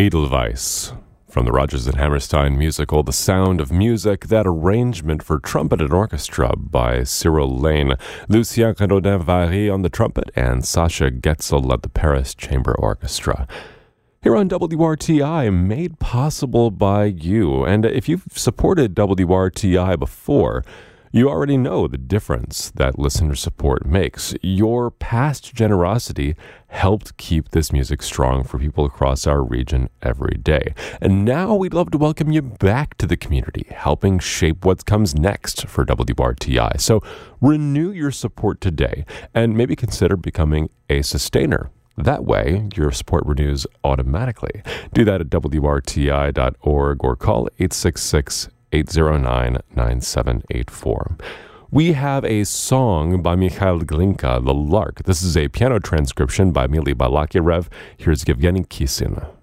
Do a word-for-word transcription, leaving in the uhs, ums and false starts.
Edelweiss. From the Rodgers and Hammerstein musical, The Sound of Music, that arrangement for trumpet and orchestra by Cyril Lane, Lucien Rodin-Vary on the trumpet, and Sasha Getzel led the Paris Chamber Orchestra. Here on W R T I, made possible by you. And if you've supported W R T I before, you already know the difference that listener support makes. Your past generosity helped keep this music strong for people across our region every day. And now we'd love to welcome you back to the community, helping shape what comes next for W R T I. So renew your support today and maybe consider becoming a sustainer. That way, your support renews automatically. Do that at W R T I dot org or call eight six six, eight oh nine, nine seven eight four. We have a song by Mikhail Glinka, The Lark. This is a piano transcription by Mili Balakirev. Here's Yevgeny Kissin.